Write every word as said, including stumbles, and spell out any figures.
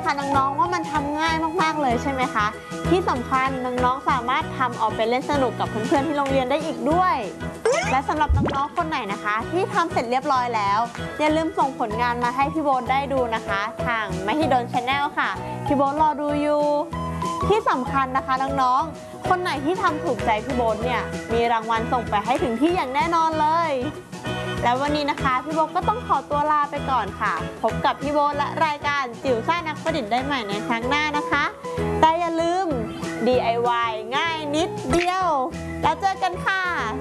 คะน้องๆว่ามันทำง่ายมากๆเลยใช่ไหมคะที่สำคัญน้องๆสามารถทำออกไปเล่นสนุกกับเพื่อนๆที่โรงเรียนได้อีกด้วยและสำหรับน้องๆคนไหนนะคะที่ทำเสร็จเรียบร้อยแล้วอย่าลืมส่งผลงานมาให้พี่โบ๊ทได้ดูนะคะทางมหิดล Channel ค่ะพี่โบ๊ทรอดูอยู่ที่สำคัญนะคะน้องๆคนไหนที่ทำถูกใจพี่โบ๊ทเนี่ยมีรางวัลส่งไปให้ถึงที่อย่างแน่นอนเลยแล้ววันนี้นะคะพี่โบ๊ทก็ต้องขอตัวลาไปก่อนค่ะพบกับพี่โบ๊ทและรายการจิ๋วซ่านักประดิษฐ์ได้ใหม่ในครั้งหน้านะคะแต่อย่าลืม ดี ไอ วาย ง่ายนิดเดียวแล้วเจอกันค่ะ